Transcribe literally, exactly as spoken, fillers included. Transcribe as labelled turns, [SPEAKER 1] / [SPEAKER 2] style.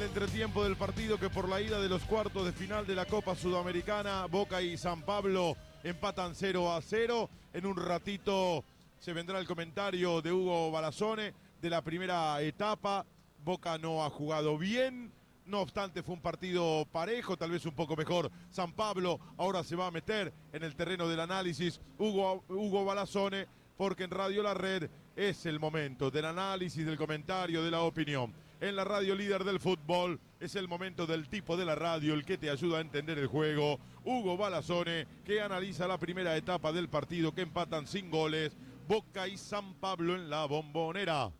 [SPEAKER 1] entretiempo del partido que por la ida de los cuartos de final de la Copa Sudamericana, Boca y San Pablo empatan cero a cero. En un ratito se vendrá el comentario de Hugo Balazone de la primera etapa. Boca no ha jugado bien, no obstante fue un partido parejo, tal vez un poco mejor San Pablo. Ahora se va a meter en el terreno del análisis Hugo, Hugo Balazone, porque en Radio La Red es el momento del análisis, del comentario, de la opinión. En la radio líder del fútbol es el momento del tipo de la radio, el que te ayuda a entender el juego. Hugo Balazone, que analiza la primera etapa del partido, que empatan sin goles Boca y San Pablo en la Bombonera.